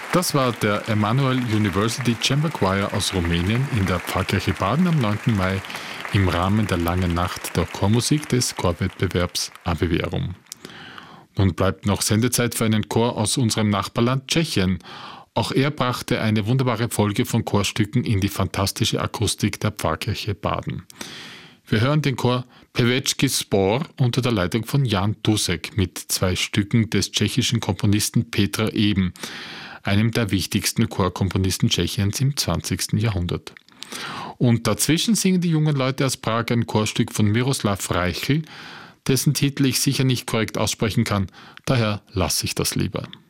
Das war der Emanuel University Chamber Choir aus Rumänien in der Pfarrkirche Baden am 9. Mai im Rahmen der Langen Nacht der Chormusik des Chorwettbewerbs ABVerum. Nun bleibt noch Sendezeit für einen Chor aus unserem Nachbarland Tschechien. Auch er brachte eine wunderbare Folge von Chorstücken in die fantastische Akustik der Pfarrkirche Baden. Wir hören den Chor Pevečký Sbor unter der Leitung von Jan Dusek mit 2 Stücken des tschechischen Komponisten Petra Eben, einem der wichtigsten Chorkomponisten Tschechiens im 20. Jahrhundert. Und dazwischen singen die jungen Leute aus Prag ein Chorstück von Miroslav Reichl, dessen Titel ich sicher nicht korrekt aussprechen kann, daher lasse ich das lieber.